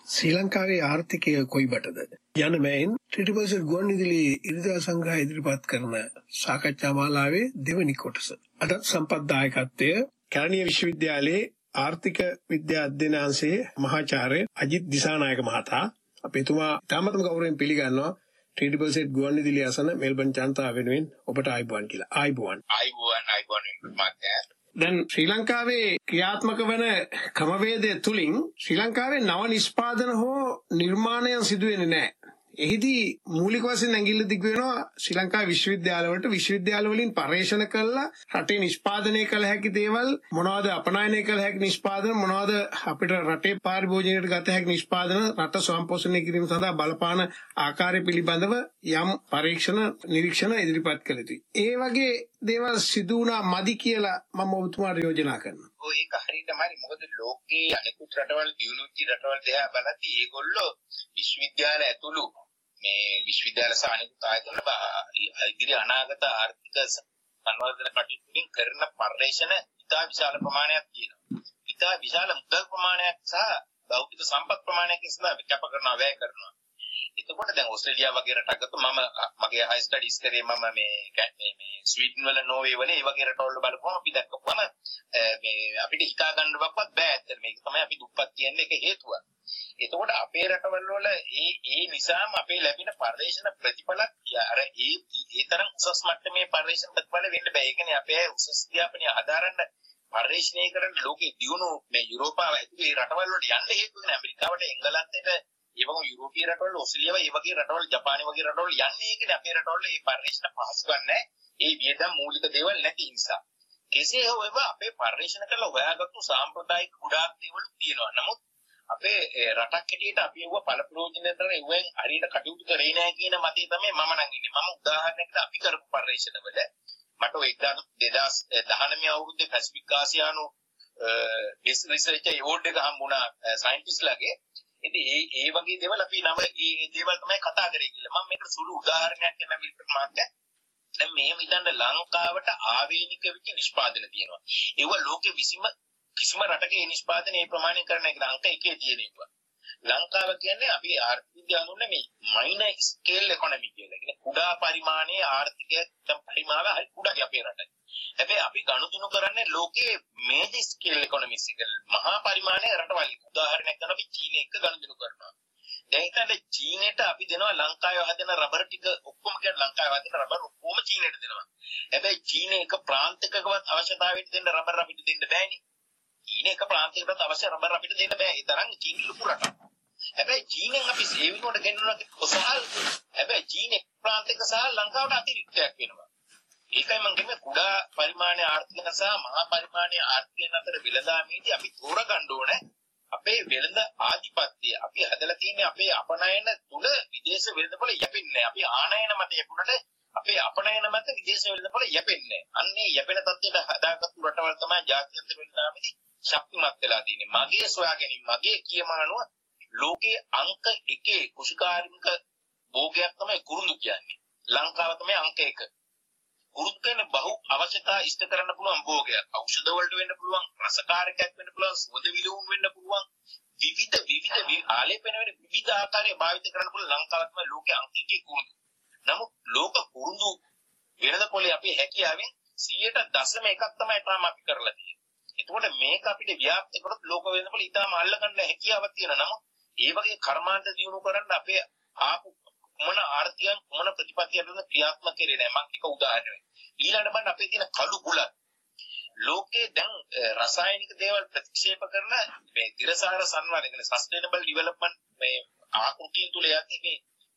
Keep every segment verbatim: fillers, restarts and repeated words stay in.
ශ්‍රී ලංකාවේ ආර්ථිකය කොයි බටද යන මෙයින් ත්‍රිපිටක ගුවන්විදුලි ඉරිදා සංග්‍රහය ඉදිරිපත් කරන සාකච්ඡා මාලාවේ දෙවැනි කොටස. අද සම්පත් දායකත්වය කැලණිය විශ්වවිද්‍යාලයේ ආර්ථික විද්‍යා අධ්‍යනාංශයේ මහාචාර්ය අජිත් දිසානායක මහතා. අපි එතුමා තාමතම ගෞරවයෙන් පිළිගන්නවා ත්‍රිපිටක ගුවන්විදුලි අසන මෙල්බන් ජනතාව වෙනුවෙන් ඔබට ආයුබෝවන් කියලා. ආයුබෝවන්. ආයුබෝවන් ආයුබෝවන් මහත්තයා. දැන් ශ්‍රී ලංකාවේ ක්‍රියාත්මක වන ක්‍රමවේදය තුලින් ශ්‍රී ලංකාවේ නව නිෂ්පාදන හෝ නිර්මාණයන් සිදු වෙන්නේ නැහැ. එහිදී මූලික වශයෙන් ඇඟිල්ල දික් වෙනවා ශ්‍රී ලංකාවේ විශ්වවිද්‍යාලවලට. විශ්වවිද්‍යාල වලින් පර්යේෂණ කළා රටේ නිෂ්පාදනය කළ හැකි දේවල් මොනවද, අපනයනය කළ හැකි නිෂ්පාදන මොනවද, අපිට රටේ පාරිභෝජනයට ගත හැකි නිෂ්පාදන, රට ස්වයංපෝෂණය කිරීම සඳහා බලපාන ආකාරය පිළිබඳව යම් පරීක්ෂණ නිරීක්ෂණ ඉදිරිපත් කළ යුතුයි. ඒ වගේ දේවල් සිදු වුණා මදි කියලා මම ඔබතුමාට යෝජනා කරනවා. ඔය ඒක හරියටමයි. මොකද ලෝකයේ අනෙකුත් රටවල් දියුණු වෙච්ච රටවල් දිහා බලද්දී ඒගොල්ලෝ විශ්වවිද්‍යාල ඇතුළු මේ විශ්වවිද්‍යාල සහ අනෙකුත් ආයතන ඉදිරි අනාගත ආර්ථික සංවර්ධන කටයුතු වලින් කරන පර්යේෂණ ඉතා විශාල ප්‍රමාණයක් තියෙනවා. ඉතා විශාල මුදල් ප්‍රමාණයක් සහ භෞතික සම්පත් ප්‍රමාණයක් ඉස්සලා කැප කරනවා, වැය කරනවා. එතකොට දැන් ඕස්ට්‍රේලියාව වගේ රටක් ගත්තොත් මම මගේ හයි ස්ටඩීස් කරේ මම මේ මේ මේ ස්වීඩන් වල නෝර්වේ වල ඒ වගේ රටවල් බලපුවම අපි දැක්කපුවම මේ අපිට හිතා ගන්නවත් බෑ. ඇත්තට මේක තමයි අපි දුප්පත් කියන එක හේතුව. එතකොට අපේ රටවල් වල ඒ ඒ නිසාම අපේ ලැබෙන පර්යේෂණ ප්‍රතිඵල අර ඒ ඒ තරම් උසස් මට්ටමේ පර්යේෂණ ප්‍රතිඵල වෙන්න බෑ. ඒ කියන්නේ අපේ උසස් අධ්‍යාපනය ආධාරන්න පර්යේෂණය කරන ලෝකේ දියුණු මේ යුරෝපාව ඇතුළේ රටවල් වලට යන්න හේතු වෙන ඇමරිකාවට, එංගලන්තයට, ඒ වගේම යුරෝපීය රටවල්, ඕස්ට්‍රේලියාව, ඒ වගේ රටවල්, ජපානය වගේ රටවල් යන්නේ ඒකනේ. අපේ රටවල් මේ පර්යේෂණ පහසු ගන්නෑ. ඒ වියදම් මූලික දේවල් නැති නිසා. කෙසේ හෝ වෙව අපේ පර්යේෂණ කරලා හොයාගත්තු සාම්ප්‍රදායික ගොඩාක් දේවල් තියෙනවා. නමුත් අපේ රටක් හැටියට අපි ඒව පළප්‍රයෝජනතර එවෙන් හරියට කටයුතු කරේ නැහැ කියන මතය තමයි මම නම් ඉන්නේ. මම උදාහරණයකට අපි කරපු පර්යේෂණවල මට ඔය දෙදාස් දහනවය අවුරුද්දේ පැසිෆික් ආසියානු බෙස් රිසර්ච් ඇවෝඩ් එක හම්බුණා සයන්ටිස්ට්ලාගේ. ඉතින් ඒ ඒ වගේ දේවල් අපි නම ඒ දේවල් තමයි කතා කරේ කියලා. මම මේකට සුළු උදාහරණයක් කියන විදිහට මාත්‍යා දැන් මේ හිතන්න ලංකාවට ආවේනික වෙච්ච නිෂ්පාදන තියෙනවා. ඒව ලෝකෙ විසීම කිසිම රටක ඒ නිෂ්පාදනය ඒ ප්‍රමාණය කරන එක අංක එකේ තියෙන එක. ලංකාව කියන්නේ අපි ආර්ථික විද්‍යාව දුන්නේ මේ මයිනර් ස්කේල් ඉකොනොමි කියලා. කියන්නේ කුඩා පරිමාණයේ ආර්ථිකය පරිමාව හරි කුඩායි අපේ රටේ. හැබැයි අපි ගනුදෙනු කරන්නේ ලෝකයේ මේජර් ස්කේල් ඉකොනොමිස් එක මහා පරිමාණයේ රටවල්. උදාහරණයක් ගන්න අපි චීන එක්ක ගනුදෙනු කරනවා. දැන් හිතන්න චීනෙට අපි දෙනවා ලංකාවේ හදන රබර් ටික ඔක්කොම කියන ලංකාවේ හදන රබර් ඔක්කොම චීනෙට දෙනවා. හැබැයි චීන එක ප්‍රාන්තිකකවත් අවශ්‍යතාවයට දෙන්න රබර් අපිට දෙන්න බෑනේ. චීන එක ප්‍රාන්තිකකට අවශ්‍ය රබර් අපිට දෙන්න බෑ. ඒ තරම් චීන ලොකු රටක්. හැබැයි චීනෙන් අපි සේවිනෝට ගෙන්නනවා කොසහල්. හැබැයි චීන එක් ප්‍රාන්තික සහ ලංකාවට අතිරික්තයක් වෙනවා. ඒකයි මම කියන්නේ කුඩා පරිමාණයේ ආර්ථික සහ මහා පරිමාණයේ ආර්ථිකයන් අතර වෙළඳාමේදී අපි තෝරගන්න ඕනේ අපේ වෙළඳ ආධිපත්‍යය. අපි හදලා තියෙන්නේ අපේ අපනයන තුල විදේශ වෙළඳපොළ යැපෙන්නේ. අපි ආනයන මත යැපුණට අපේ අපනයන මත විදේශ වෙළඳපොළ යැපෙන්නේ. අන්නේ යැපෙන තත්ත්වයට හදාගත්තු රටවල් තමයි ජාත්‍යන්තර වෙළඳාමේදී ශක්තිමත් වෙලා තියෙන්නේ. මගේ සොයා ගැනීම, මගේ කියමානුව ලෝකයේ අංක එකේ කුෂිකාර්මික භෝගයක් තමයි කුරුඳු කියන්නේ. ලංකාව තමයි අංක එක. කුරුඳු කියන්නේ බහු අවශ්‍යතා ඉෂ්ට කරන්න පුළුවන් භෝගයක්. ඖෂධ වලට වෙන්න පුළුවන්, රසකාරකයක් වෙන්න පුළුවන්, සුවඳ විලවුන් වෙන්න පුළුවන්. විවිධ විවිධ ආලේපන වෙන විවිධ ආකාරයේ භාවිත කරන්න පුළුවන් ලංකාව තමයි ලෝකයේ අංක එකේ කුරුඳු. නමුත් ලෝක කුරුඳු වෙළඳපොළේ අපේ හැකියාවෙන් සියයට දශම එකක් තමයි තාම අපි කරලා තියෙන්නේ. එතකොට මේක අපිට ව්‍යාප්ත කරොත් ලෝක වෙළඳපොළ ඊටම අල්ලගන්න හැකියාවක් තියෙනවා. නමුත් ඒ වගේ කර්මාන්ත දියුණු කරන්න අපේ ආපු මොන ආර්ථිකයන් මොන ප්‍රතිපත්තියක්ද ක්‍රියාත්මක කරේ නැහැ. මම එක උදාහරණයක්. ඊළඟට බලන්න අපේ තියෙන කළු බුලත්. ලෝකේ දැන් රසායනික දේවල් ප්‍රතික්ෂේප කරන මේ තිරසාර සංවර්ධන කියන්නේ සස්ටේනබල් ඩෙවලොප්මන්ට් මේ ආකෘතිය තුල යන්නේ මේ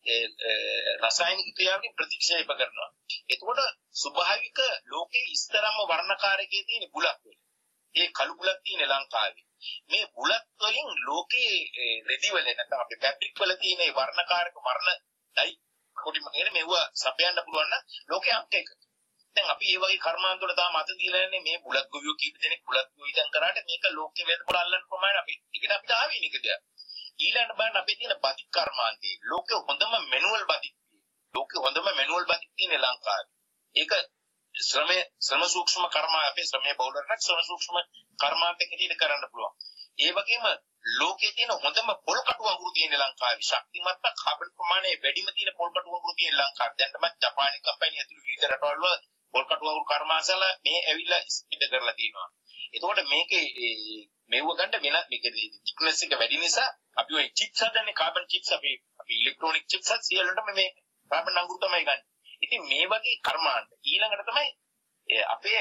රසායනික ක්‍රියාවලින් ප්‍රතික්ෂේප කරනවා. එතකොට ස්වභාවික ලෝකේ ඉස්තරම්ම වර්ණකාරකයේ තියෙන බුලත් වල. ඒ කළු බුලත් තියෙන ලංකාවේ. මේ බුලත් වලින් ලෝකේ රෙදි වල නැත්නම් අපේ ෆැබ්‍රික් වල තියෙන වර්ණකාරක වර්ණ ඩයි කොටිම කියන්නේ මෙව සපයන්න පුළුවන් නම් ලෝකේ අංක එක. දැන් අපි මේ වගේ කර්මාන්ත වල තාම අත දීලා ඉන්නේ මේ බුලත් ගොවියෝ කීප දෙනෙක් බුලත් ගොවි ඉඳන් කරාට මේක ලෝකේ වෙනකොට අල්ලන්න ප්‍රමාණය අපි ටිකට අපිට ආවේනික දෙයක්. ඊළඟට බලන්න අපේ තියෙන බතික් කර්මාන්තේ ලෝකේ හොඳම මැනුවල් බතික්. ලෝකේ හොඳම මැනුවල් බතික් තියෙන ලංකාවේ. ඒක ශ්‍රමයේ ශ්‍රම සූක්ෂම කර්ම අපේ ශ්‍රමයේ බහුලරණක් ශ්‍රම සූක්ෂම කර්මාන්ත කෙටියට කරන්න පුළුවන්. ඒ වගේම ලෝකයේ තියෙන හොඳම පොල් කටු අඟුරු තියෙන ලංකාවේ ශක්තිමත් කාබන් ප්‍රමාණය වැඩිම තියෙන පොල් කටු අඟුරු තියෙන ලංකාවේ දැන් තමයි ජපානයේ කම්පැනි ඇතුළු විවිධ රටවල් වල පොල් කටු අඟුරු කර්මාන්තවල මේ ඇවිල්ලා ස්පීඩ් කරලා තියෙනවා. එතකොට මේකේ මේව ගන්න වෙන මේකේ thickness එක වැඩි නිසා අපි ওই chips හදන්නේ කාබන් chips අපි අපි ඉලෙක්ට්‍රොනික chips හද සියල්ලටම මේ කාබන් අඟුරු තමයි ගන්න. ඉතින් මේ වගේ කර්මාන්ත ඊළඟට තමයි අපේ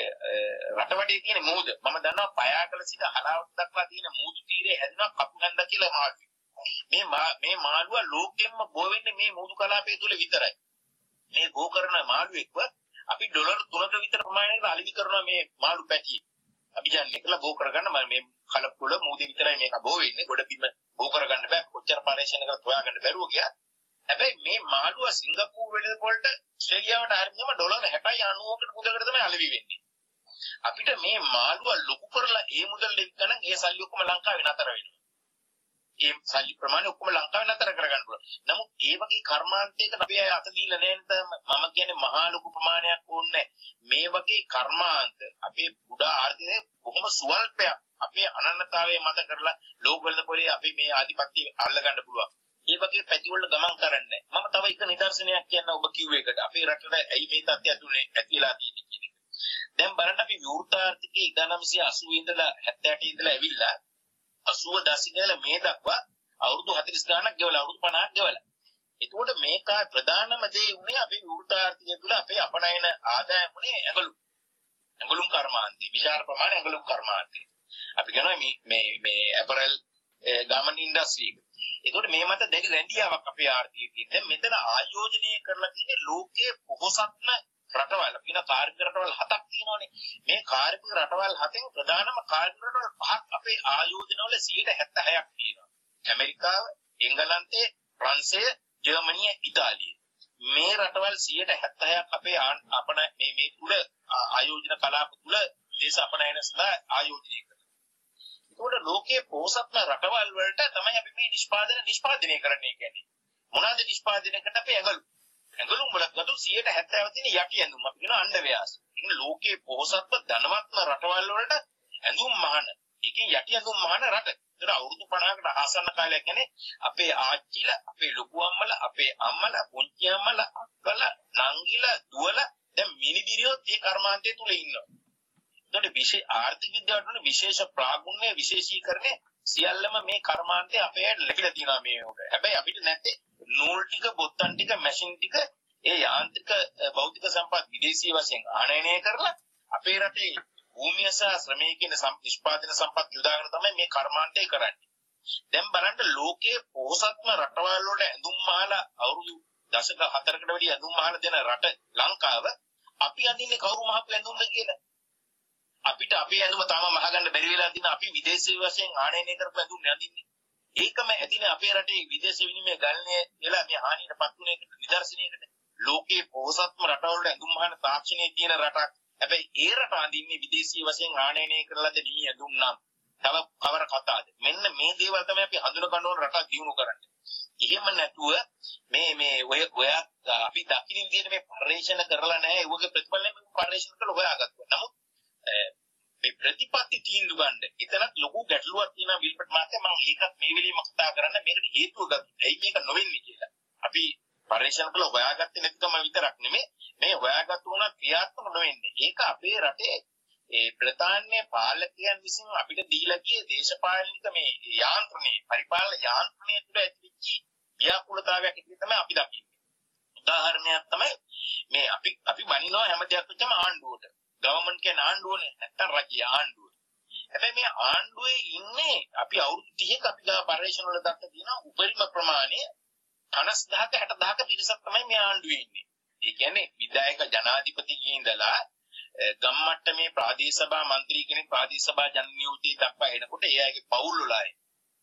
රටවටේ තියෙන මූද මම දන්නවා පයාකල සිට හලාවත දක්වා තියෙන මූදු තීරේ හැදෙනවා කපුගන්ද කියලා මාළුවෙක්. මේ මේ මාළුවා ලෝකෙම්ම බෝ වෙන්නේ මේ මූදු කලාපය තුල විතරයි. මේ බෝ කරන මාළුවෙක්ව අපි ඩොලර් තුනක විතර ප්‍රමාණයකට අලෙවි කරනවා මේ මාළු පැටියෙ. අපි යන්නේ කියලා බෝ කරගන්න මේ කලපුල මූදේ විතරයි මේක බෝ වෙන්නේ. ගොඩ බිම බෝ කරගන්න බෑ. කොච්චර පරිශ්‍රණ කරලා හොයාගන්න බැරුව ගියා. හැබැයි මේ මාළුවා සිංගප්පූරු වෙළඳ පොළට ඔස්ට්‍රේලියාවට හරියම ඩොලර් හැටයි අනූවකට මුදලකට තමයි අලෙවි වෙන්නේ. අපිට මේ මාළුවා ලොකු කරලා ඒ මුදල් දෙන්න ඒ සල්ලි ඔක්කොම ලංකාවේ නතර වෙනවා. ඒ සල්ලි ප්‍රමාණය ඔක්කොම ලංකාවේ නතර කරගන්න පුළුවන්. නමුත් ඒ වගේ කර්මාන්තයකට අපි අත දීලා නැහැ මම කියන්නේ මහා ලොකු ප්‍රමාණයක් ඕනේ. මේ වගේ කර්මාන්ත අපේ පුඩා ආර්ථිකයේ බොහොම සුවල්පයක් අපේ අනන්‍යතාවයේ මත කරලා ලෝක වල පොලේ අපි මේ ආධිපත්‍ය අල්ල ගන්න පුළුවන්. ඒ වගේ පැති වල ගමන් කරන්නේ. මම තව එක නිදර්ශනයක් කියන්න ඔබ කිව්ව එකට. අපේ රටට ඇයි මේ තත්ත්වය ඇතුලේ ඇතිලා තියෙන්නේ කියන එක. දැන් බලන්න අපි විවෘත ආර්ථිකයේ එක්දාසය අසූ ඉඳලා හැත්තෑ අට ඉඳලා ඇවිල්ලා අසූ දශකවල මේ දක්වා අවුරුදු හතළිස් ගාණක් ගෙවලා අවුරුදු පනහක් ගෙවලා. එතකොට මේක ප්‍රධානම දේ උනේ අපේ විවෘත ආර්ථිකය තුළ අපේ අපනයන ආදායම උනේ ඇඟලු. ඇඟලුම් කර්මාන්තය. විශාල ප්‍රමාණය ඇඟලුම් කර්මාන්තය. අපි කියනවා මේ මේ මේ ඇපරල් ගාමන් ඉන්ඩස්ට්‍රි එක. ඒකට මේ මත දෙවි රැඳියාවක් අපේ ආර්ථිකයේ තියෙන. මෙතන ආයෝජනය කරලා තියෙන්නේ ලෝකයේ පොහොසත්ම රටවල්. කියන කාර්මික රටවල් හතක් තියෙනවානේ. මේ කාර්මික රටවල් හතෙන් ප්‍රධානම කාර්මික රටවල් පහක් අපේ ආයෝජනවල සියයට හැත්තෑ හයක් තියෙනවා. ඇමරිකාව, එංගලන්තය, ප්‍රංශය, ජර්මනිය, ඉතාලිය. මේ රටවල් සියයට හැත්තෑ හයක් අපේ අපන මේ මේ තුල ආයෝජන කලාප තුල දේශ අපනයන සඳහා ආයෝජනය කරනවා. ඒකට ලෝකයේ පොහොසත්ම රටවල් වලට තමයි අපි මේ නිෂ්පාදන නිෂ්පාදනය කරන්නේ කියන්නේ. මොනවාද නිෂ්පාදනය කරන්න අපි ඇඟලු. ඇඟලුම් වල ගතු සියයට හැත්තෑව තියෙන යටි ඇඳුම් අපි කියන අණ්ඩව්‍යාස. ඉතින් ලෝකයේ පොහොසත්ම ධනවත්ම රටවල් වලට ඇඳුම් මහන. ඒකෙන් යටි ඇඳුම් මහන රට. ඒතර අවුරුදු පනහකට ආසන්න කාලයක් කියන්නේ අපේ ආච්චිලා, අපේ ලොකු අම්මලා, අපේ අම්මලා, පුංචි අම්මලා, අක්කලා, නංගිලා, දුවලා දැන් මිනිබිරියොත් ඒ කර්මාන්තය තුල ඉන්නවා. ඒකට විශේෂ ආර්ථික විද්‍යාවට උන විශේෂ ප්‍රාගුණ්‍ය විශේෂීකරණය සියල්ලම මේ කර්මාන්තේ අපේ ලැබිලා තියෙනවා මේ උඩ. හැබැයි අපිට නැත්තේ නූල් ටික, බොත්තම් ටික, මැෂින් ටික, ඒ යාන්ත්‍රික භෞතික සම්පත් විදේශීය වශයෙන් ආනයනය කරලා අපේ රටේ භූමිය සහ ශ්‍රමයේ කියන නිෂ්පාදන සම්පත් යොදාගෙන තමයි මේ කර්මාන්තය කරන්නේ. දැන් බලන්න ලෝකයේ පොහොසත්ම රටවල් වල ඇඳුම් මහලා අවුරුදු දශක හතරකට වැඩි ඇඳුම් මහලා දෙන රට ලංකාව අපි අඳින්නේ කවුරු මහපු ඇඳුම්ද කියලා. අපිට අපේ ඇඳුම තාම මහගන්න බැරි වෙලා තියෙන අපි විදේශීය වශයෙන් ආනයනය කරපු ඇඳුම් නඳින්නේ. ඒකම ඇතිනේ අපේ රටේ විදේශ විනිමය ගණනය වෙලා මේ හානියටපත් වුණ එකට නිදර්ශනයකට ලෝකයේ පොහොසත්ම රටවල ඇඳුම් මහන තාක්ෂණයේ තියෙන රටක්. හැබැයි ඒ රට අඳින්නේ විදේශීය වශයෙන් ආනයනය කරලාද නිමි ඇඳුම් නම් තව කවර කතාවද? මෙන්න මේ දේවල් තමයි අපි හඳුන ගන්න ඕන රටක් දියුණු කරන්නේ. එහෙම නැතුව මේ මේ ඔය ඔය අපි දකින්න තියෙන මේ පරිශ්‍රණ කරලා නැහැ. ඒවගේ ප්‍රතිඵල නෙමෙයි පරිශ්‍රණ කරලා හොයාගත්තා. නමුත් මේ ප්‍රතිපත්ති තීන්දුව ගන්න එතනත් ලොකු ගැටලුවක් තියෙනවා විල්පට් මාත්‍ය. මම ඒකත් මේ වෙලෙම කතා කරන්න මේකට හේතුව ගත්තා. ඇයි මේක නොවෙන්නේ කියලා. අපි පරිශ්‍රණ කළා හොයාගත්තේ නැතිකම විතරක් නෙමෙයි මේ හොයාගත්තු උනත් ක්‍රියාත්මක නොවෙන්නේ. ඒක අපේ රටේ ඒ බ්‍රිතාන්‍ය පාලකයන් විසින් අපිට දීලා ගිය දේශපාලනික මේ යාන්ත්‍රණය පරිපාලන යාන්ත්‍රණය තුළ ඇතිවෙච්ච ව්‍යාකූලතාවයක් විදිහට තමයි අපි දකින්නේ. උදාහරණයක් තමයි මේ අපි අපි බනිනවා හැම දෙයක් වෙච්චම ආණ්ඩුවට. ගවර්න්මන්ට් කියන ආණ්ඩුවනේ නැත්තම් රජයේ ආණ්ඩුව. හැබැයි මේ ආණ්ඩුවේ ඉන්නේ අපි අවුරුදු තිහක අපි ගා පරිශ්‍රණ වල දක්ක තියෙනවා උපරිම ප්‍රමාණය පනස් දහක හැට දහක පිරිසක් තමයි මේ ආණ්ඩුවේ ඉන්නේ. ඒ කියන්නේ විධායක ජනාධිපතිගේ ඉඳලා ගම් මට්ටමේ ප්‍රාදේශ සභා මන්ත්‍රී කෙනෙක් ප්‍රාදේශ සභා ජන නියෝජිතය දක්වා එනකොට ඒ අයගේ පවුල් වල අය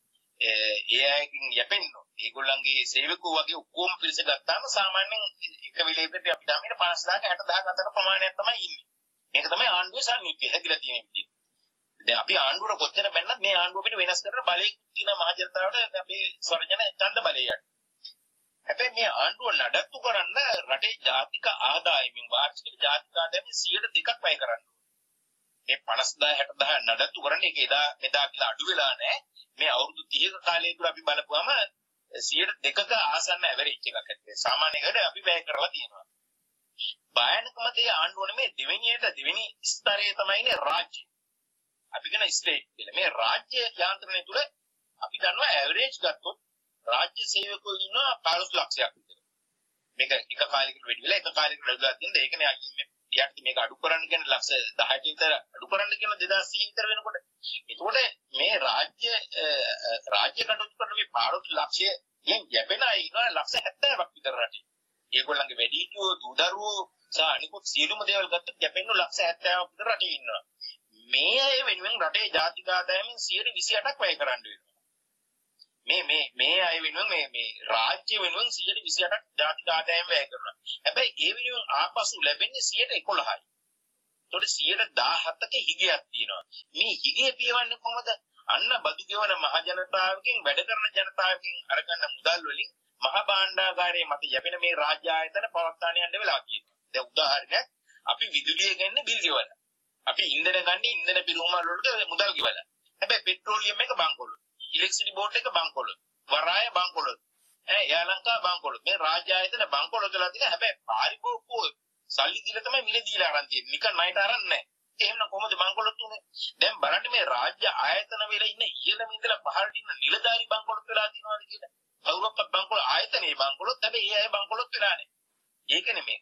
ඒ අයකින් යැපෙන්න ඒගොල්ලන්ගේ සේවකෝ වගේ ඔක්කොම පිරිස ගත්තාම සාමාන්‍යයෙන් එක වෙලෙකට අපි ධාමීට පනස් දහක හැට දහක අතර ප්‍රමාණයක් තමයි ඉන්නේ. මේක තමයි ආණ්ඩුවේ සංයුක්තිය හැදිලා තියෙන විදිය. දැන් අපි ආණ්ඩුවට කොච්චර බැන්නත් මේ ආණ්ඩුව අපිට වෙනස් කරන බලයක් තියෙන මහ ජනතාවට අපේ ස්වර්ජන ඡන්ද බලය යට. හැබැයි මේ ආණ්ඩුව නඩත්තු කරන්න රටේ ජාතික ආදායමින් වාර්ෂික ජාතික ආදායමින් සියයට දෙකක් වැය කරන්න ඕනේ. මේ පනස් දහය හැට දහය නඩත්තු කරන්නේ ඒක එදා මෙදා කියලා අඩු වෙලා නැහැ. මේ අවුරුදු තිහක කාලය තුල අපි බලපුවම සියයට දෙකක ආසන්න ඇවරේජ් එකක් ඇත්තේ. සාමාන්‍යයෙන් අපි වැය කරලා තියෙනවා. භයානකම දේ ආණ්ඩුවනේ මේ දෙවෙනියට දෙවෙනි ස්තරයේ තමයිනේ රාජ්‍ය. අපි කියන ස්ටේට් කියලා. මේ රාජ්‍ය යාන්ත්‍රණය තුල අපි දන්නවා ඇවරේජ් ගත්තොත් රාජ්‍ය සේවකයෝ ඉන්නවා පහළොස් ලක්ෂයක් විතර. මේක එක කාලයකට වැඩි වෙලා එක කාලයකට වැඩි වෙලා තියෙනවා. ඒකනේ අයියෙන් ඊට මේක අඩු කරන්න කියන ලක්ෂ දහයට විතර අඩු කරන්න කියන දෙදාස් සීය විතර වෙනකොට. ඒතකොට මේ රාජ්‍ය රාජ්‍ය කටයුතු කරන මේ පහළොස් ලක්ෂයෙන් යැපෙන අය ඉන්නවා ලක්ෂ හැත්තෑවක් විතර රටේ. ඒගොල්ලන්ගේ වැඩිහිටියෝ දූ දරුවෝ සහ අනිකුත් සියලුම දේවල් ගත්තොත් යැපෙන්න ලක්ෂ හැත්තෑවක් විතර රටේ ඉන්නවා. මේ අය වෙනුවෙන් රටේ ජාතික ආදායමෙන් සියයට විසි අටක් වැය කරන්න වෙනවා. මේ මේ මේ අය වෙනුවෙන් මේ මේ රාජ්‍ය වෙනුවෙන් සියයට විසි අටක් ජාතික ආදායම වැය කරනවා. හැබැයි ඒ වෙනුවෙන් ආපසු ලැබෙන්නේ සියයට එකොළහයි. ඒතකොට සියයට දහහතක හිගයක් තියෙනවා. මේ හිගේ පියවන්නේ කොහොමද? අන්න බදු ගෙවන මහ ජනතාවකින් වැඩ කරන ජනතාවකින් අරගන්න මුදල් වලින් මහ භාණ්ඩාගාරයේ මත යැපෙන මේ රාජ්‍ය ආයතන පවත්වාගෙන යන්න වෙලා තියෙනවා. දැන් උදාහරණයක් අපි විදුලිය ගන්න බිල් ගෙවලා. අපි ඉන්ධන ගන්න ඉන්ධන පිරුමල් වලට මුදල් ගෙවලා. හැබැයි පෙට්‍රෝලියම් එක බංකොලොත්. ඉලෙක්ට්‍රිසිටි බෝඩ් එක බංකොලොත්. වරාය බංකොලොත්. ඈ යාලංකා බංකොලොත්. මේ රාජ්‍ය ආයතන බංකොලොත් වෙලා තියෙන හැබැයි පාරිභෝගිකෝ සල්ලි දීලා තමයි මිල දීලා අරන් තියෙන්නේ. නිකන් ණයට අරන් නැහැ. එහෙනම් කොහොමද බංකොලොත් උනේ? දැන් බලන්න මේ රාජ්‍ය ආයතන වල ඉන්න ඉහළම ඉඳලා පහළට ඉන්න නිලධාරි බංකොලොත් වෙලා තියෙනවාද කියලා. කවුරක්වත් බංකොලොත් ආයතනයේ බංකොලොත් හැබැයි ඒ අය බංකොලොත් වෙලා නැහැ. ඒක නෙමෙයි.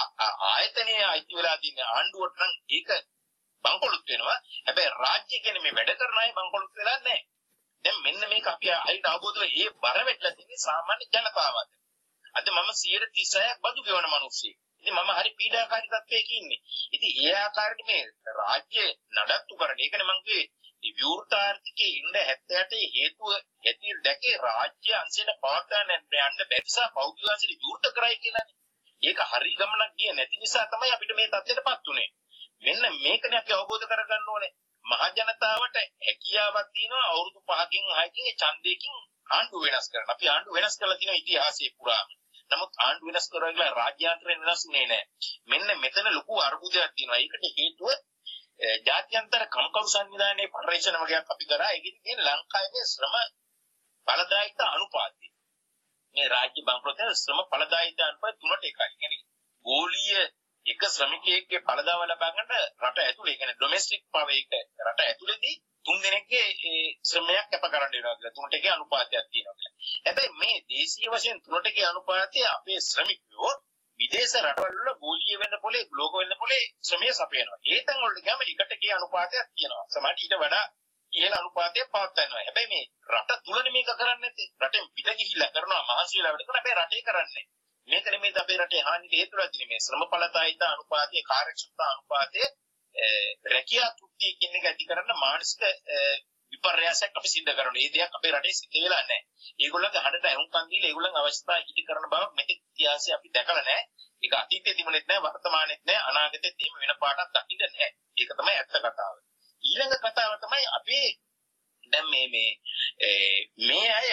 ආයතනයේ අයිති වෙලා තියෙන ආණ්ඩුවට නම් ඒක බංකොලොත් වෙනවා. හැබැයි රාජ්‍ය කියන්නේ මේ වැඩ කරන අය බංකොලොත් වෙලා නැහැ. දැන් මෙන්න මේක අපි හරියට අවබෝධ වෙලා ඒ බර වෙట్లా තියෙන්නේ සාමාන්‍ය ජනතාවට. අද මම සියයට තිස් හයක් බදු ගෙවන මිනිස්සෙක්. ඉතින් මම හරි පීඩාකාරී තත්ත්වයක ඉන්නේ. ඉතින් ඒ ආකාරයට මේ රාජ්‍ය නඩත්තු කරන එකනේ මම කිව්වේ මේ විවෘත ආර්ථිකයේ ඉන්න හැත්තෑ අටේ හේතුව ඇති දැකේ රාජ්‍ය අංශයට පවත්වාගෙන යන්න බැරි නිසා පෞද්ගලික අංශයට විවෘත කරයි කියලානේ. ඒක හරි ගමනක් ගියේ නැති නිසා තමයි අපිට මේ තත්ත්වයටපත් උනේ. මෙන්න මේකනේ අපි අවබෝධ කරගන්න ඕනේ. මහ ජනතාවට හැකියාවක් තියෙනවා අවුරුදු පහකින් හයකින් ඒ ඡන්දයකින් ආණ්ඩු වෙනස් කරන්න. අපි ආණ්ඩු වෙනස් කරලා තියෙනවා ඉතිහාසයේ පුරාම. නමුත් ආණ්ඩු වෙනස් කරලා කියලා රාජ්‍යාන්තරය වෙනස්ුනේ නැහැ. මෙන්න මෙතන ලොකු අරුබුදයක් තියෙනවා. ඒකට හේතුව ජාත්‍යන්තර කම්කරු සංවිධානයේ පරිශ්‍රණ වගේක් අපි කරා. ඒකෙදි තියෙන ලංකාවේ ශ්‍රම ඵලදායීතා අනුපාතය. මේ රාජ්‍ය බංකොලොත් ශ්‍රම ඵලදායීතා අනුපාතය තුනට එකයි. කියන්නේ ගෝලීය එක ශ්‍රමිකයෙක්ගේ ඵලදාව ලබා ගන්න රට ඇතුලේ කියන්නේ ඩොමෙස්ටික් පව එක රට ඇතුලේදී තුන් දෙනෙක්ගේ ශ්‍රමයක් කැප කරන්න වෙනවා කියලා තුනට එකේ අනුපාතයක් තියෙනවා කියලා. හැබැයි මේ දේශීය වශයෙන් තුනට එකේ අනුපාතය අපේ ශ්‍රමිකයෝ විදේශ රටවල වල ගෝලීය වෙන්න පොලේ ග්ලෝබල් වෙන්න පොලේ ශ්‍රමය සපයනවා. ඒ තැන් වලට ගියාම එකට එකේ අනුපාතයක් තියෙනවා. සමහරට ඊට වඩා ඉහළ අනුපාතයක් පවත්වනවා. හැබැයි මේ රට තුලනේ මේක කරන්නේ නැත්තේ. රටෙන් පිට ගිහිල්ලා කරනවා මහන්සි වෙලා වැඩ කරනවා. හැබැයි රටේ කරන්නේ මේක නෙමෙයි අපේ රටේ හානියට හේතු වෙලා තියෙන්නේ මේ ශ්‍රම ඵලදායීතා අනුපාතයේ කාර්යක්ෂමතා අනුපාතයේ රැකියා තෘප්තිය කියන එක ඇති කරන්න මානසික විපර්යාසයක් අපි සිද්ධ කරනවා. මේ දෙයක් අපේ රටේ සිද්ධ වෙලා නැහැ. ඒගොල්ලන්ගේ හඬට අහුම්කම් දීලා ඒගොල්ලන් අවශ්‍යතාවය ඉටි කරන බවක් මෙතෙක් ඉතිහාසයේ අපි දැකලා නැහැ. ඒක අතීතයේ තිබුණෙත් නැහැ, වර්තමානයේත් නැහැ, අනාගතයේත් එහෙම වෙන පාටක් දකින්න නැහැ. ඒක තමයි ඇත්ත කතාව. ඊළඟ කතාව තමයි අපි දැන් මේ මේ මේ අය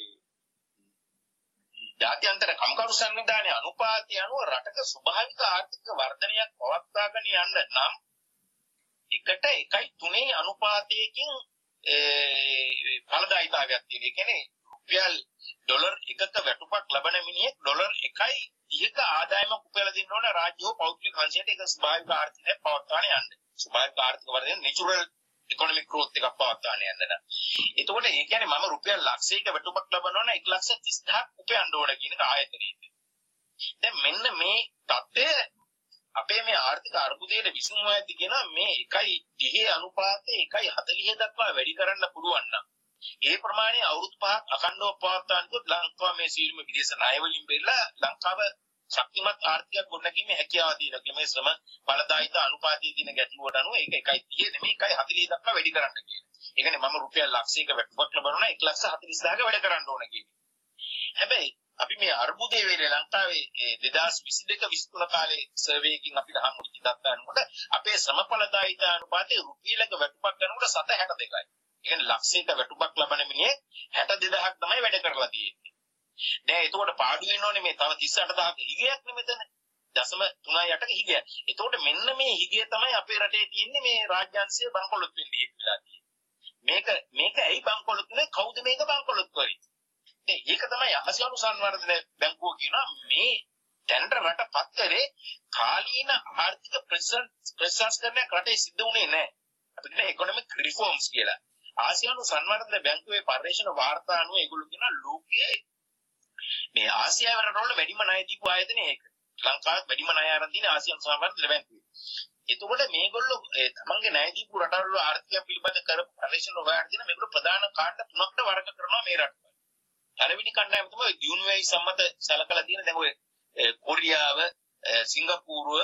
ජාත්‍යන්තර කම්කරු සංවිධානයේ අනුපාතය අනුව රටක ස්වභාවික ආර්ථික වර්ධනයක් පවත්වාගෙන යන්න නම් එකට එකයි තුනේ අනුපාතයකින් ඵලදායීතාවයක් තියෙන. ඒ කියන්නේ රුපියල් ඩොලර් එකක වැටුපක් ලබන මිනිහෙක් ඩොලර් එකයි තිහක ආදායමක් උපයලා දෙන්න ඕන රාජ්‍යෝ පෞද්ගලික අංශයට ඒක ස්වභාවික ආර්ථිකය පවත්වාගෙන යන්න. ස්වභාවික ආර්ථික වර්ධනය natural economic growth එකක් පවත්වාගෙන යන්න නම්. එතකොට ඒ කියන්නේ මම රුපියල් ලක්ෂයක වැටුපක් ලබනවා නම් එක ලක්ෂ තිස් දහයක් උපයන්න ඕන කියන එක ආයතනයේදී. දැන් මෙන්න මේ தත්ත්වය අපේ මේ ආර්ථික අර්බුදයේ විසඳුම ඇති කියන මේ එකයි තිහේ අනුපාතය එකයි හතළිහ දක්වා වැඩි කරන්න පුළුවන් නම් ඒ ප්‍රමාණය අවුරුදු පහක් අඛණ්ඩව පවත්වානකොට ලංකාව මේ සීලම විදේශ ණය වලින් බෙරලා ලංකාව ශක්තිමත් ආර්ථිකයක් ගොඩනැගීමේ හැකියාව තියෙනවා. මේ ශ්‍රම ඵලදායීතා අනුපාතයේ තියෙන ගැටලුවට අනුව ඒක එකයි තිහ නෙමෙයි එකයි හතළිහ දක්වා වැඩි කරන්න කියන. ඒ කියන්නේ මම රුපියල් ලක්ෂයක වැටුපක් ලබනවා නම් එක ලක්ෂ හතළිස් දහයක වැඩ කරන්න ඕන කියන්නේ. හැබැයි අපි මේ අර්බුදයේ වෙලේ ලංකාවේ දෙදාස් විසි දෙක විසි තුන කාලේ සර්වේ එකකින් අපිට හම්බුච්ච දත්ත අනුව අපේ ශ්‍රම ඵලදායීතා අනුපාතය රුපියලක වැටුපක් ගන්නකොට සත හැට දෙකයි. ඒ කියන්නේ ලක්ෂයක වැටුපක් ලබන මිනිහෙක් හැට දෙදහයක් තමයි වැඩ කරලා තියෙන්නේ. දැන් එතකොට පාඩු වෙනෝනේ මේ තව තිස් අට දහයක හිගයක් නෙමෙතන. දශම තුනයි අටක හිගය. එතකොට මෙන්න මේ හිගය තමයි අපේ රටේ තියෙන්නේ මේ රාජ්‍යාංශයේ බංකොලොත් වෙන්නේ හේතු වෙලා තියෙන්නේ. මේක මේක ඇයි බංකොලොත් වෙන්නේ? කවුද මේක බංකොලොත් කරේ? ඒක තමයි ආසියානු සංවර්ධන බැංකුව කියනවා මේ දැනට රට පත්තරේ කාලීන ආර්ථික ප්‍රතිසංස්කරණයක් රටේ සිද්ධ වුණේ නැහැ. අපිට ඉකොනොමික් රිෆෝම්ස් කියලා. ආසියානු සංවර්ධන බැංකුවේ පර්යේෂණ වාර්තා අනුව ඒගොල්ලෝ කියනවා ලෝකයේ මේ ආසියාව රටවල වැඩිම ණය දීපු ආයතනය ඒක. ලංකාවේ වැඩිම ණය ආරම්භ තියෙන ආසියානු සංවර්ධන බැංකුවේ. එතකොට මේගොල්ලෝ තමන්ගේ ණය දීපු රටවල ආර්ථිකය පිළිබඳ කරපු පර්යේෂණ වාර්තා තියෙන මේගොල්ලෝ ප්‍රධාන කාණ්ඩ තුනකට වර්ග කරනවා මේ රටවල. පළවෙනි කණ්ඩායම තමයි දියුණුවයි සම්මත සලකලා තියෙන දැන් ඔය කොරියාව, සිංගප්පූරුව,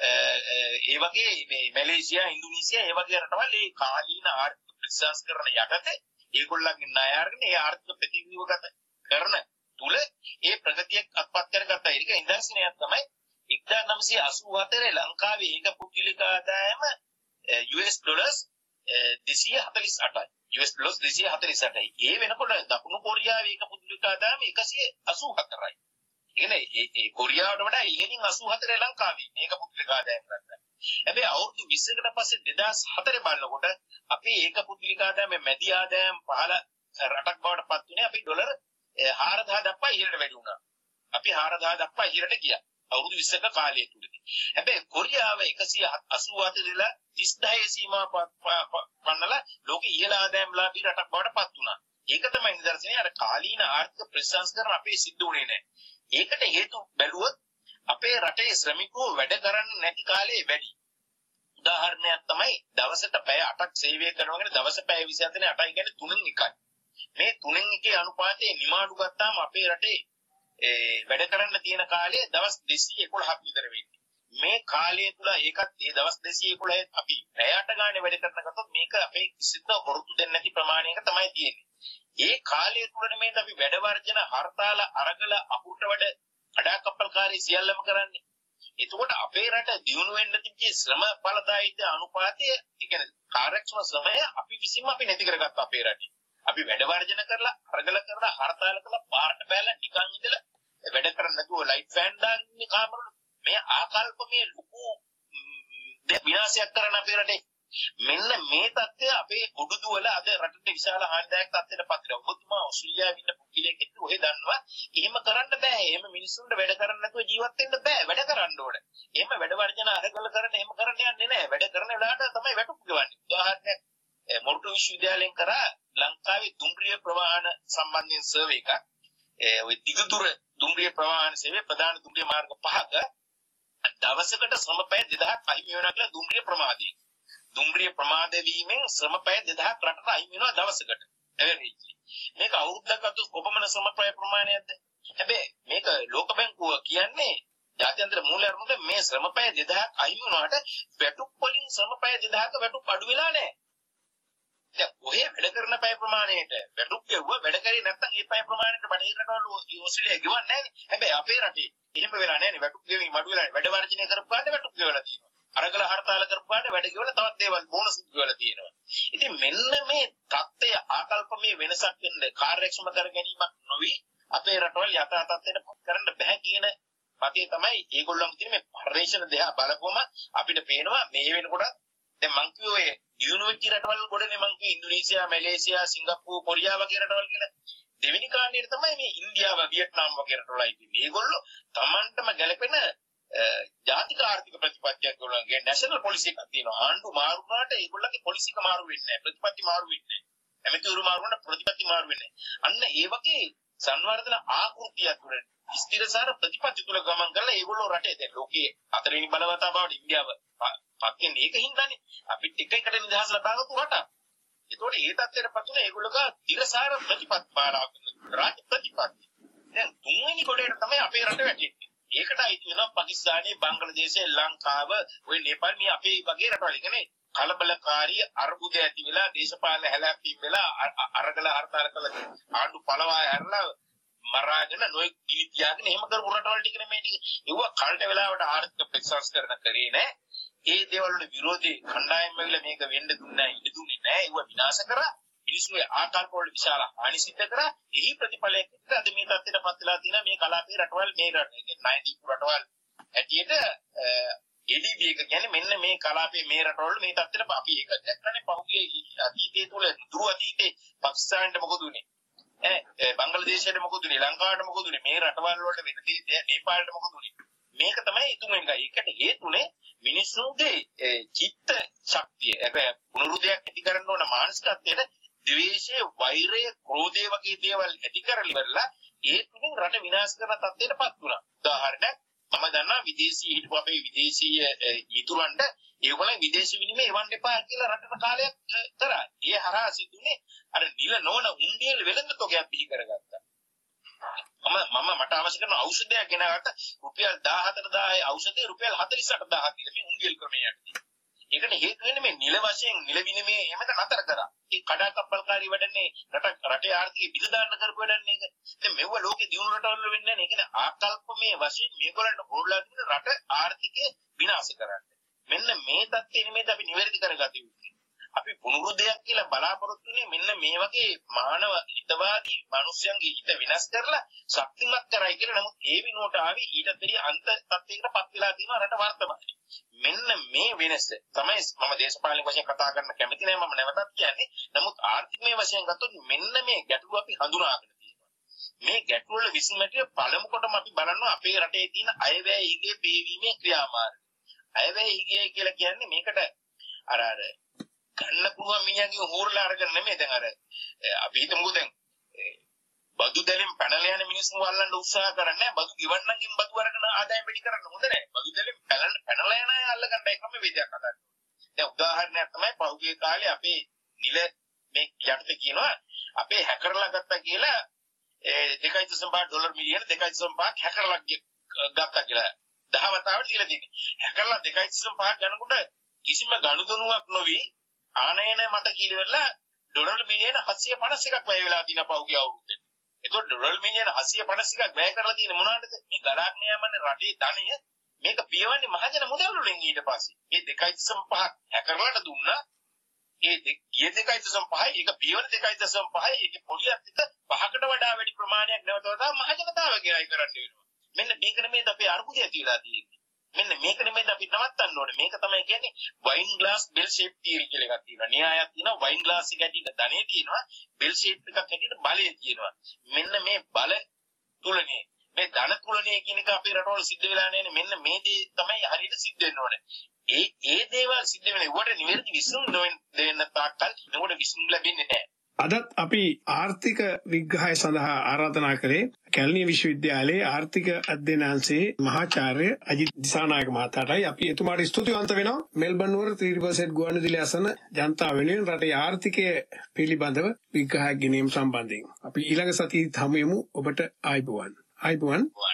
ඒ වගේ මේ මැලේසියා, ඉන්දුනීසියා ඒ වගේ රටවල් ඒ කාලීන ආර්ථික ප්‍රතිසංස්කරණ යටතේ ඒගොල්ලන්ගේ ණය අරගෙන ඒ ආර්ථික ප්‍රතිව්‍යුහගත කරන තුල ඒ ප්‍රගතියක් අත්පත් කරගත්තා. ඒක ඉන්දර්ශනයක් තමයි එක්දාස් නවසිය අසූ හතරේ ලංකාවේ ඒක පුද්ගලික ආදායම යූ එස් ඩොලර්ස් දෙසිය හතළිස් අටයි. යූ එස් ඩොලර්ස් දෙසිය හතළිස් අටයි. ඒ වෙනකොට දකුණු කොරියාවේ ඒක පුද්ගලික ආදායම එකසිය අසූ හතරයි. කියන්නේ ඒ කොරියාවට වඩා ඉහළින් අසූ හතරේ ලංකාවේ මේක පුද්ගලික ආදායම ගත්තා. හැබැයි අවුරුදු විස්සකට පස්සේ දෙදාස් හතරේ බලනකොට අපි ඒක පුද්ගලික ආදායම මැදි ආදායම් පහළ රටක් බවට පත් වුණේ අපි ඩොලර් හාරදහස් දක්වා ඉහළට වැඩි වුණා. අපි හාරදහස් දක්වා ඉහළට ගියා. අවුරුදු විස්සක කාලය තුලදී. හැබැයි කොරියාව එකසිය අසූ හතරේ තිස් සීමා පන්නලා ලෝකේ ඉහළ ආදායම්ලාභී රටක් බවට පත් වුණා. ඒක තමයි නිදර්ශනය. අර කාලීන ආර්ථික ප්‍රතිසංස්කරණ අපේ සිද්ධ වුණේ නැහැ. ඒකට හේතු බැලුවොත් අපේ රටේ ශ්‍රමිකෝ වැඩ කරන්නේ නැති කාලේ වැඩි. උදාහරණයක් තමයි දවසට පැය අටක් සේවය කරනවගෙන දවස පැය විසි හතරේ අටයි කියන්නේ තුනෙන් එකයි. මේ තුනෙන් එකේ අනුපාතයේ නිමාඩු ගත්තාම අපේ රටේ ඒ වැඩ කරන්න තියෙන කාලය දවස් දෙසිය එකොළහක් විතර වෙන්නේ. මේ කාලය තුල ඒකත් ඒ දවස් දෙසිය එකොළහ අපි පැයට ගානේ වැඩ කරන ගත්තොත් මේක අපේ කිසිද වරුතු දෙන්නේ නැති ප්‍රමාණයක තමයි තියෙන්නේ. ඒ කාලය තුල මේ අපි වැඩ වර්ජන හර්තාල අරගල අපුට වැඩ අඩාකප්පල්කාරී සියල්ලම කරන්නේ. එතකොට අපේ රට දියුණු වෙන්න තිබ්බ ශ්‍රම ඵලදායීත්ව අනුපාතය, ඒ කියන්නේ කාර්යක්ෂම ශ්‍රමය අපි විසින්ම අපි නැති කරගත්තා අපේ රටේ. අපි වැඩ වර්ජන කරලා අරගල කරලා හර්තාල කරලා පාරට බැලලා නිකන් ඉඳලා වැඩ කරන්නේ නැතුව ලයිට් ෆෑන් දාන්නේ කාමරවල. මේ ආකල්පමේ ලොකු විනාශයක් කරන අපේ රටේ. මෙන්න මේ தත්ත්වය අපේ උඩුදුවල අද රටට විශාල හානිදායක තත්ත්වයකට පත් වෙනවා. ඔබතුමා ඕස්ට්‍රේලියාවේ ඉන්න පුද්ගලයෙක් එක්ක ඔහෙ දන්නවා. එහෙම කරන්න බෑ. එහෙම මිනිස්සුන්ට වැඩ කරන්න නැතුව ජීවත් වෙන්න බෑ. වැඩ කරන්න ඕනේ. එහෙම වැඩ වර්ජන අරගල කරන්න එහෙම කරන්න යන්නේ නැහැ. වැඩ කරන වෙලාවට තමයි වැටුප් ගෙවන්නේ. උදාහරණයක් මොරටු විශ්වවිද්‍යාලයෙන් කරා ලංකාවේ දුම්රිය ප්‍රවාහන සම්බන්ධයෙන් සර්වේ එකක්. ඒ ඔය දිගදුර දුම්රිය ප්‍රවාහන සේවයේ ප්‍රධාන දුම්රිය මාර්ග පහක දවසකට ශ්‍රම පැය දෙදහස් අහිමි වෙනවා කියලා දුම්රිය ප්‍රමාදයේ. දුම්රිය ප්‍රමාද වීමෙන් ශ්‍රම පැය දෙදහස් රටට අහිමි වෙනවා දවසකට. එවැනියි. මේක අවුරුද්දක් අතු කොපමණ ශ්‍රම පැය ප්‍රමාණයක්ද? හැබැයි මේක ලෝක බැංකුව කියන්නේ ජාත්‍යන්තර මූල්‍ය අරමුදල මේ ශ්‍රම පැය දෙදහස් අහිමි වුණාට වැටුප් වලින් ශ්‍රම පැය දෙදහසක වැටුප් අඩු වෙලා නැහැ. දැන් ඔය වැඩ කරන පැය ප්‍රමාණයට වැටුප් ගෙවුවා වැඩ කරේ නැත්නම් ඒ පැය ප්‍රමාණයට බඩේ රටවල ඕස්ට්‍රේලියාව ගෙවන්නේ නැහැ නේ. හැබැයි අපේ රටේ එහෙම වෙලා නැහැ නේ. වැටුප් ගෙවීම අඩු වෙලා වැඩ වර්ජනය කරපුවාට වැටුප් ගෙවලා තියෙනවා. අරගල හර්තාල කරපුවාට වැඩ ගෙවලා තවත් දේවල් බෝනස් ගෙවලා තියෙනවා. ඉතින් මෙන්න මේ தත්ත්වය ආකල්පමේ වෙනසක් වෙන්න කාර්යක්ෂම කර ගැනීමක් නොවි අපේ රටවල් යථා තත්ත්වයට පත් කරන්න බෑ කියන මතය තමයි ඒගොල්ලන් තියෙන මේ පරිශ්‍රණ දෙහා බලපුවම අපිට පේනවා මේ වෙනකොට දැන් මං කිව්වේ දියුණු වෙච්ච රටවල් ගොඩනේ මං කිව්වේ ඉන්දුනීසියා, මැලේසියා, සිංගප්පූරු, කොරියා වගේ රටවල් කියලා. දෙවෙනි කාණ්ඩේ තමයි මේ ඉන්දියාව, වියට්නාම් වගේ රටවලයි තියෙන්නේ. ඒගොල්ලෝ Tamanටම ගැලපෙන ජාතික ආර්ථික ප්‍රතිපත්තියක් ගොල්ලන්ගේ නැෂනල් පොලිසි එකක් තියෙනවා. ආණ්ඩු මාරු වුණාට ඒගොල්ලන්ගේ පොලිසි එක මාරු වෙන්නේ නැහැ. ප්‍රතිපත්ති මාරු වෙන්නේ නැහැ. ඇමතිවරු මාරු වුණාට ප්‍රතිපත්ති මාරු වෙන්නේ නැහැ. අන්න ඒ වගේ සංවර්ධන ආකෘතියක් තුළ ස්ථිරසාර ප්‍රතිපත්ති තුළ ගමන් කරලා ඒගොල්ලෝ රටේ දැන් ලෝකයේ හතරවෙනි බලවතා බවට ඉන්දියාව පත් වෙන්නේ ඒකින්දානේ. අපිත් එක එකට නිදහස් ලබාගත්තු රටක්. ඒතකොට ඒ තත්ත්වයට පත් වුණා ඒගොල්ලෝගේ ස්ථිරසාර ප්‍රතිපත්ති පාරා රාජ්‍ය ප්‍රතිපත්ති. දැන් තුන්වෙනි කොටේට තමයි අපේ රට වැටෙන්නේ. ඒකට අයිති වෙනවා පාකිස්තානයේ, බංග්ලාදේශයේ, ලංකාව, ඔය නේපාල් මේ අපේ වගේ රටවල්. කියන්නේ කලබලකාරී අර්බුද ඇති වෙලා දේශපාලන හැලැප්පීම් වෙලා අරගල හර්තාල කළ ආණ්ඩු පළවා හැරලා මරාගෙන නොයෙක් කිලි තියාගෙන එහෙම කරපු රටවල් ටික නෙමෙයි ටික. ඒව කල්ට වෙලාවට ආර්ථික ප්‍රතිසංස්කරණ කරේ නැහැ. ඒ දේවල් වල විරෝධී කණ්ඩායම් වල මේක වෙන්න දුන්නේ නැහැ, ඉඩ දුන්නේ නැහැ. ඒව විනාශ කරා. මිනිස්සුගේ ආකල්ප වල විශාල හානි සිද්ධ කරා. එහි ප්‍රතිඵලයක් අද මේ තත්ත්වයට පත් වෙලා තියෙනවා මේ කලාපයේ රටවල් මේ රට. ඒ කියන්නේ නයින්ටීන් රටවල් ඇටියට A D B එක කියන්නේ මෙන්න මේ කලාපයේ මේ රටවල මේ තත්ත්වෙට අපි ඒක දැක්කනේ පහුගිය අතීතයේ තුල දුරු අතීතයේ පාකිස්තානට මොකද උනේ ඈ බංග්ලාදේශයට මොකද උනේ ලංකාවට මොකද උනේ මේ රටවල් වලට වෙන දේ නේපාලට මොකද උනේ මේක තමයි තුන්වෙනි එක. ඒකට හේතුනේ මිනිස්සුන්ගේ චිත්ත ශක්තිය. ඒක පුනරුදයක් ඇති කරන්න ඕන මානසිකත්වයට ද්වේෂය, වෛරය, ක්‍රෝධය වගේ දේවල් ඇති කරලා ඉවරලා ඒ තුنين රට විනාශ කරන තත්ත්වයටපත් වුණා. උදාහරණයක් මම දන්නා විදේශී හිටපු අපේ විදේශීය මිතුරන්ට ඒගොල්ලන් විදේශ විනිමය එවන්න එපා කියලා රටට කාලයක් කරා. ඒ හරහා සිදුනේ අර නිල නොවන උණ්ඩියල් වෙළඳ තොගයක් බිහි කරගත්තා. මම මම මට අවශ්‍ය කරන ඖෂධයක් ගෙනාවට රුපියල් දාහතර දාහේ ඖෂධය රුපියල් හතළිස් අට දාහක් කියලා මේ උණ්ඩියල් ක්‍රමයට. ඒකට හේතු වෙන්නේ මේ නිල වශයෙන් නිල විනිමය එහෙමද නතර කරා. ඒ කඩා කප්පල්කාරී වැඩන්නේ රට රටේ ආර්ථිකය බිඳ දාන්න කරපු වැඩන්නේ ඒක. දැන් මෙව ලෝකේ දියුණු රටවල වෙන්නේ නැහැ. ඒ කියන්නේ ආකල්පමය වශයෙන් මේගොල්ලන්ට හොරලා තිබුණ රට ආර්ථිකය විනාශ කරන්න. මෙන්න මේ தත්ත්වෙ නෙමෙයි අපි නිවැරදි කරගත යුත්තේ. අපි පුනරුදයක් කියලා බලාපොරොත්තු වෙන්නේ මෙන්න මේ වගේ මානව හිතවාදී මිනිස්යන්ගේ හිත විනාශ කරලා ශක්තිමත් කරයි කියලා. නමුත් ඒ විනෝට ආවේ ඊටත් වැඩිය අන්ත තත්ත්වයකටපත් වෙලා තියෙනවා රට වර්තමානයේ. මෙන්න මේ වෙනස තමයි මම දේශපාලනික වශයෙන් කතා කරන්න කැමති නැහැ. මම නැවතත් කියන්නේ. නමුත් ආර්ථිකමය වශයෙන් ගත්තොත් මෙන්න මේ ගැටලුව අපි හඳුනාගෙන තියෙනවා. මේ ගැටලුව වල විසඳුමට පළමු කොටම අපි බලනවා අපේ රටේ තියෙන අයවැය හිගේ බේවීමේ ක්‍රියාමාර්ග. අයවැය හිගේ කියලා කියන්නේ මේකට අර අර ගන්න පුළුවන් මිනිහගේ හොරලා අරගෙන නෙමෙයි. දැන් අර අපි හිතමුකෝ දැන් බදු දැලෙන් පැනලා යන මිනිස්සු වල්ලන්න උත්සාහ කරන්නේ බදු ගෙවන්නකින් බදු අරගෙන ආදායම් වැඩි කරන්න හොඳ නැහැ. බදු දැලෙන් පැනලා යන අය අල්ලගන්න එකම වේදයක් හදන්න. දැන් උදාහරණයක් තමයි පහුගිය කාලේ අපේ නිල මේ යටතේ කියනවා අපේ හැකර්ලා ගත්තා කියලා ඒ දෙකයි දශම පහ ඩොලර් මිලියන දෙකයි දශම පහක් හැකර්ලා ගත්තා කියලා දහවතාවට දීලා තියෙනවා. හැකර්ලා දෙකයි දශම පහක් ගන්නකොට කිසිම ගනුදෙනුවක් නොවි ආනයන මත කිලිවලා ඩොලර් මිලියන හත්සිය පනස් එකක් වැය වෙලා තියෙන පහුගිය අවුරුද්දේ. ඒතකොට ඩොලර් මිලියන හත්සිය පනස් එකක් වැය කරලා තියෙන මොනවටද? මේ ගලාගෙන යමන්නේ රටේ ධනය මේක පියවන්නේ මහජන මුදල් වලින් ඊට පස්සේ. මේ දෙකයි දශම පහක් හැකර්ලාට දුන්නා. ඒ දෙකයි දශම පහයි ඒක පියවන දෙකයි දශම පහයි ඒක පොලියත් එක පහකට වඩා වැඩි ප්‍රමාණයක් නැවත වඩා මහජනතාව ගෙනයි කරන්න වෙනවා. මෙන්න මේක නෙමෙයි අපි අරුබුදය තියලා තියෙන්නේ. මෙන්න මේක නෙමෙයි අපි නවත්තන්න ඕනේ. මේක තමයි කියන්නේ වයින් ග්ලාස් බෙල් ෂේප් තියරි කියලා එකක් තියෙනවා. න්‍යායක් තියෙනවා වයින් ග්ලාස් එක ඇටියට ධනෙ තියෙනවා. බෙල් ෂේප් එකක් ඇටියට බලය තියෙනවා. මෙන්න මේ බල තුලනේ මේ ධන තුලනේ කියන එක අපේ රටවල සිද්ධ වෙලා නැහැ. මෙන්න මේ දේ තමයි හරියට සිද්ධ වෙන්න ඕනේ. ඒ ඒ දේවල් සිද්ධ වෙන ඒවට නිවැරදි විසඳුම් දෙන්න තාක්කල් ඒකට විසඳුම් ලැබෙන්නේ නැහැ. අදත් අපි ආර්ථික විග්‍රහය සඳහා ආරාධනා කළේ කැලණිය විශ්වවිද්‍යාලයේ ආර්ථික අධ්‍යනාංශයේ මහාචාර්ය අජිත් දිසානායක මහතාටයි. අපි එතුමාට ස්තුතිවන්ත වෙනවා. මෙල්බන් නුවර ත්‍රී රිවර්සයිඩ් ගුවන්විදුලි අසන ජනතාව වෙනුවෙන් රටේ ආර්ථිකය පිළිබඳව විග්‍රහයක් ගෙනීම සම්බන්ධයෙන්. අපි ඊළඟ සතියේ හමු වෙමු. ඔබට ආයුබෝවන්. ආයුබෝවන්.